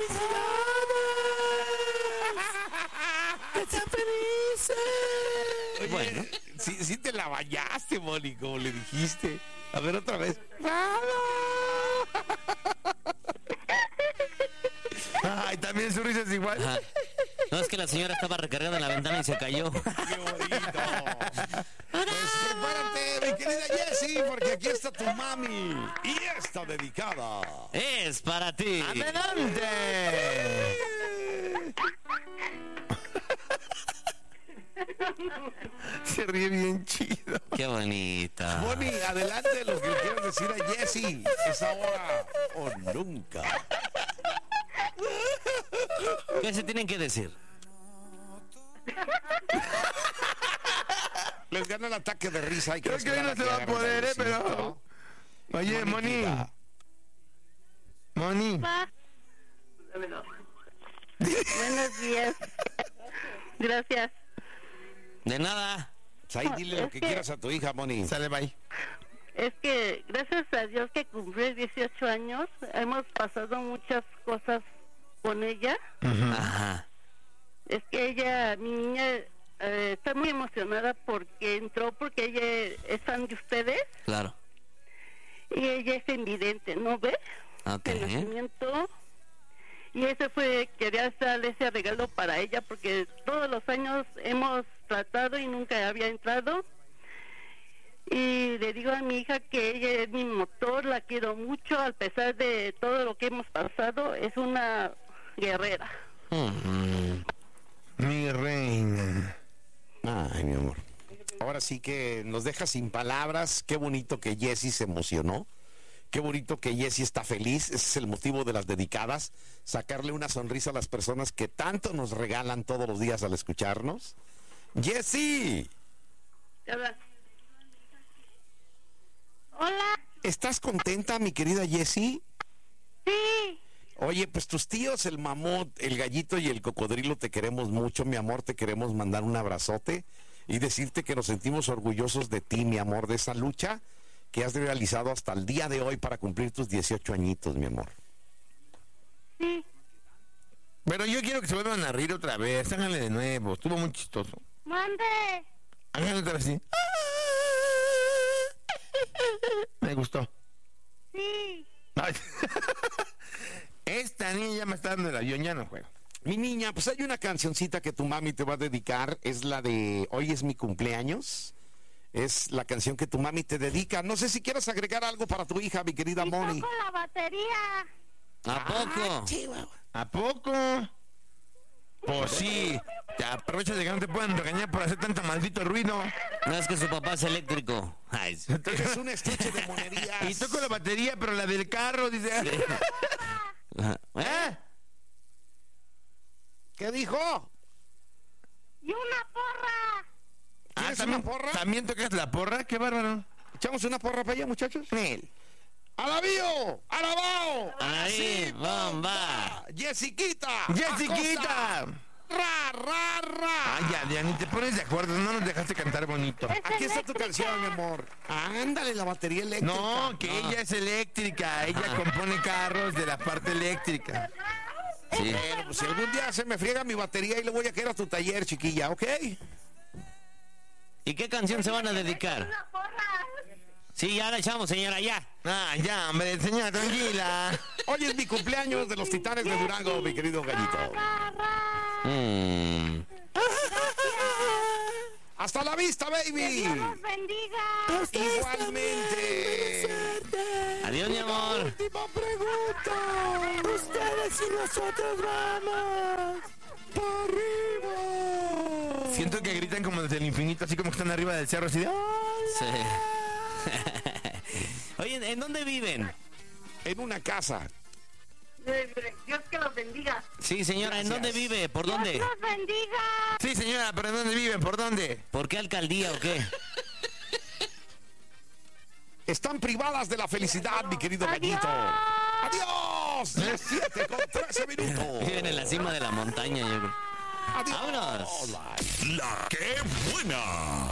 ¡Que sean felices! Oye, Bueno. sí te la bañaste, Moni, como le dijiste. A ver, otra vez. Ay, también su risa es igual. Ajá. No, es que la señora estaba recargada en la ventana y se cayó. ¡Qué bonito! Pues prepárate, mi querida Jessie, porque aquí está tu mami. Y está dedicada. Es para ti. ¡Adelante! Se ríe bien chido. Qué bonita. Moni, adelante lo que le quieras decir a Jessie. Es ahora o nunca. ¿Qué se tienen que decir? Les gana el ataque de risa. Y Creo que hoy no se va a poder, pero... Oye, Moni. Moni. Buenos días. Gracias. De nada. Pues ahí dile lo que quieras a tu hija, Moni. Sale, bye. Es que gracias a Dios que cumplió 18 años, hemos pasado muchas cosas con ella. Ajá. Es que ella, mi niña, está muy emocionada porque entró, porque ella es fan de ustedes Claro. y ella es invidente, ¿no ve? Ok. De nacimiento. Y ese fue, quería darle ese regalo para ella porque todos los años hemos tratado y nunca había entrado. Y le digo a mi hija que ella es mi motor, la quiero mucho, a pesar de todo lo que hemos pasado, es una guerrera. Mi reina. Ay, mi amor. Ahora sí que nos deja sin palabras. Qué bonito que Jessie se emocionó. Qué bonito que Jessie está feliz. Ese es el motivo de las dedicadas. Sacarle una sonrisa a las personas que tanto nos regalan todos los días al escucharnos. Jessie, Hola. ¿estás contenta, mi querida Jessie? Sí. Oye, pues tus tíos, el mamut, el gallito y el cocodrilo, te queremos mucho, mi amor. Te queremos mandar un abrazote y decirte que nos sentimos orgullosos de ti, mi amor, de esa lucha que has realizado hasta el día de hoy para cumplir tus 18 añitos, mi amor. Sí. Pero yo quiero que se vuelvan a reír otra vez. Háganle de nuevo. Estuvo muy chistoso. Mande. Háganle otra vez así. Me gustó. Sí. Ay. Esta niña ya me está dando el avión, ya no juego. Mi niña, pues hay una cancioncita que tu mami te va a dedicar, es la de Hoy es mi cumpleaños. Es la canción que tu mami te dedica. No sé si quieres agregar algo para tu hija, mi querida Y Moni. toco la batería. ¿A poco? ¿A poco? Pues sí. Te aprovechas de que no te pueden regañar por hacer tanto maldito ruido. No, es que su papá es eléctrico. Ay, sí. Es un estuche de monerías. Y toco la batería, pero la del carro, dice. Ajá. ¿Eh? ¿Qué dijo? Y una porra. ¿Quieres ¿también, una porra? ¿también tocas la porra? ¡Qué bárbaro! ¿Echamos una porra para allá, muchachos? Nel. ¡Alabío! ¡Alabao! Ahí, bomba. ¡Jessiquita! ¡Jessiquita! Acosta. ¡Ra, ra, ra! Ay, ya, ni te pones de acuerdo, no nos dejaste cantar bonito. Aquí está tu canción, mi amor. Ándale, la batería eléctrica. No, que ella es eléctrica, ella compone carros de la parte eléctrica. Sí. Bueno, pues si algún día se me friega mi batería y le voy a caer a tu taller, chiquilla, ¿ok? ¿Y qué canción se van a dedicar? Una porra. Sí, ya la echamos, señora, ya. Ah, ya, hombre, señora, tranquila. Hoy es mi cumpleaños de los Titanes de Durango, mi querido gallito. Ra, ra. Mm. ¡Hasta la vista, baby! Dios los bendiga. Igualmente. Adiós, mi amor. Última pregunta. Ustedes y nosotros vamos. ¡Para arriba! Siento que gritan como desde el infinito, así como que están arriba del cerro, así de... Sí. Oye, ¿en dónde viven? En una casa. Dios que los bendiga. Sí, señora, ¿en Gracias. dónde vive? ¿Por dónde? Dios los bendiga. Sí, señora, pero ¿en dónde viven? ¿Por dónde? ¿Por qué alcaldía o qué? Están privadas de la felicidad, mi querido gallito. ¡Adiós! Las 7:13. Viven en la cima de la montaña, yo creo. ¡Adiós! ¡Vámonos! La ¡Qué buena!